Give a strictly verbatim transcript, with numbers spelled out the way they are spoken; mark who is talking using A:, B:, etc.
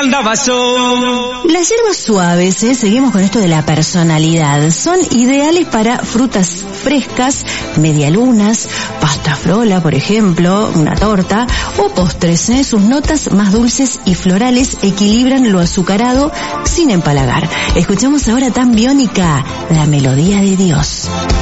A: andaba solo.
B: Las hierbas suaves, ¿eh? Seguimos con esto de la personalidad. Son ideales para frutas frescas, medialunas, pasta frola, por ejemplo, una torta, o postres, ¿eh? Sus notas más dulces y florales equilibran lo azucarado sin empalagar. Escuchamos ahora Tan Biónica, la melodía de Dios.